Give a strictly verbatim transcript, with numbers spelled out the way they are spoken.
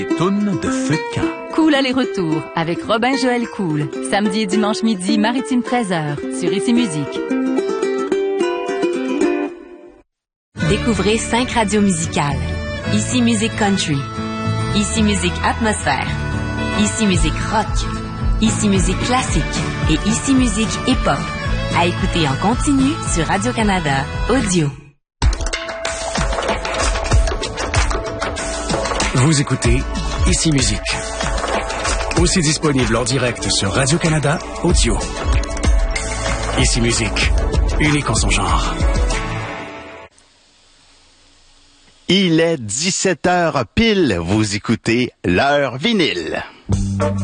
Les tounes de feu de camp. Cool aller-retour avec Robin Joël Cool. Samedi et dimanche midi, Maritime treize heures, sur Ici Musique. Découvrez cinq radios musicales. Ici Musique Country. Ici Musique Atmosphère. Ici Musique Rock. Ici Musique Classique. Et Ici Musique Hip-Hop. À écouter en continu sur Radio-Canada Audio. Vous écoutez Ici Musique. Aussi disponible en direct sur Radio-Canada Audio. Ici Musique. Unique en son genre. Il est dix-sept heures pile. Vous écoutez l'heure vinyle.